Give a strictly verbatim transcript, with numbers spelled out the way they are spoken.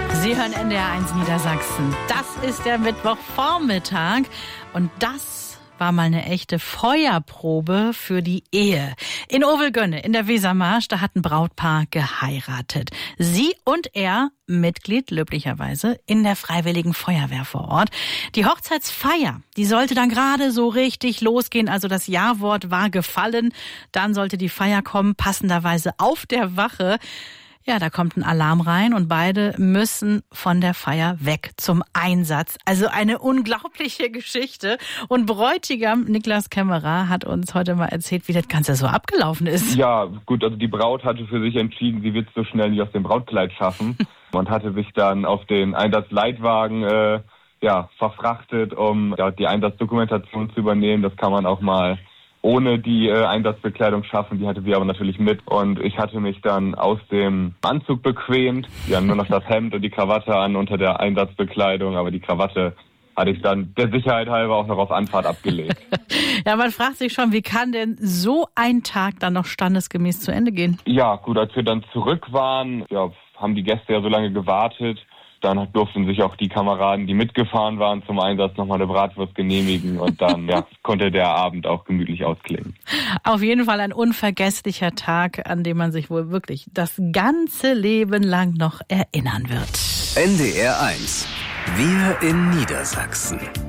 Sie hören N D R eins Niedersachsen. Das ist der Mittwochvormittag und das war mal eine echte Feuerprobe für die Ehe. In Ovelgönne in der Wesermarsch, da hat ein Brautpaar geheiratet. Sie und er, Mitglied löblicherweise in der Freiwilligen Feuerwehr vor Ort. Die Hochzeitsfeier, die sollte dann gerade so richtig losgehen, also das Ja-Wort war gefallen. Dann sollte die Feier kommen, passenderweise auf der Wache. Ja, da kommt ein Alarm rein und beide müssen von der Feier weg zum Einsatz. Also eine unglaubliche Geschichte. Und Bräutigam Niklas Kämmerer hat uns heute mal erzählt, wie das Ganze so abgelaufen ist. Ja, gut, also die Braut hatte für sich entschieden, sie wird es so schnell nicht aus dem Brautkleid schaffen und hatte sich dann auf den Einsatzleitwagen äh, ja, verfrachtet, um ja, die Einsatzdokumentation zu übernehmen. Das kann man auch mal ohne die äh, Einsatzbekleidung schaffen, die hatte sie aber natürlich mit und ich hatte mich dann aus dem Anzug bequemt, ja nur noch das Hemd und die Krawatte an unter der Einsatzbekleidung, aber die Krawatte hatte ich dann der Sicherheit halber auch noch auf Anfahrt abgelegt. Ja, man fragt sich schon, wie kann denn so ein Tag dann noch standesgemäß zu Ende gehen? Ja, gut, als wir dann zurück waren, ja, haben die Gäste ja so lange gewartet. Dann durften sich auch die Kameraden, die mitgefahren waren zum Einsatz, nochmal eine Bratwurst genehmigen und dann ja, konnte der Abend auch gemütlich ausklingen. Auf jeden Fall ein unvergesslicher Tag, an dem man sich wohl wirklich das ganze Leben lang noch erinnern wird. N D R eins. Wir in Niedersachsen.